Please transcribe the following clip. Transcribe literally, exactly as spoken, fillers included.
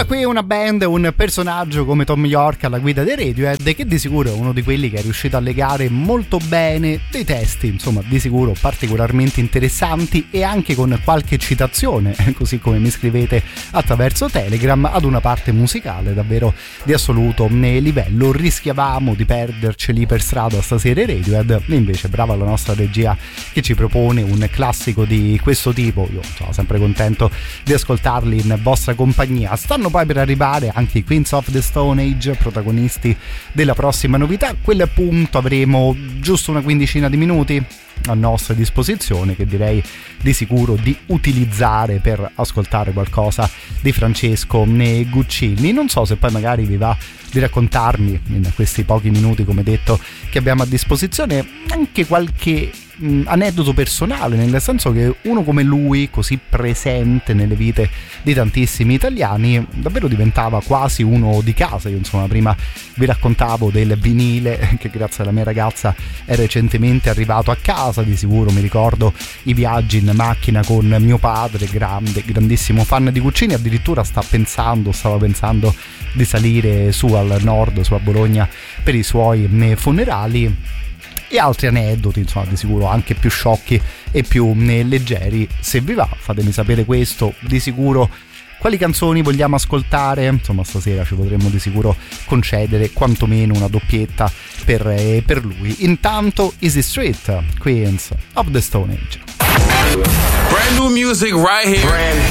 qui una band, un personaggio come Thom Yorke alla guida dei Radiohead, che di sicuro è uno di quelli che è riuscito a legare molto bene dei testi, insomma di sicuro particolarmente interessanti, e anche con qualche citazione, così come mi scrivete attraverso Telegram, ad una parte musicale davvero di assoluto livello. Rischiavamo di perderceli per strada stasera i Radiohead, e invece brava la nostra regia che ci propone un classico di questo tipo. Io sono sempre contento di ascoltarli in vostra compagnia. Stanno poi per arrivare anche i Queens of the Stone Age, protagonisti della prossima novità. A quel punto avremo giusto una quindicina di minuti a nostra disposizione, che direi di sicuro di utilizzare per ascoltare qualcosa di Francesco Guccini. Non so se poi magari vi va di raccontarmi in questi pochi minuti, come detto, che abbiamo a disposizione, anche qualche mh, aneddoto personale, nel senso che uno come lui, così presente nelle vite di tantissimi italiani, davvero diventava quasi uno di casa. Io insomma prima vi raccontavo del vinile che grazie alla mia ragazza è recentemente arrivato a casa. Di sicuro mi ricordo i viaggi in macchina con mio padre, grande, grandissimo fan di Guccini, addirittura sta pensando, stava pensando di salire su al nord, su a Bologna, per i suoi funerali. E altri aneddoti, insomma, di sicuro anche più sciocchi e più leggeri. Se vi va, fatemi sapere questo. Di sicuro quali canzoni vogliamo ascoltare, insomma stasera ci potremmo di sicuro concedere quantomeno una doppietta per, eh, per lui. Intanto Easy Street, Queens of the Stone Age. Brand new music right here. Brand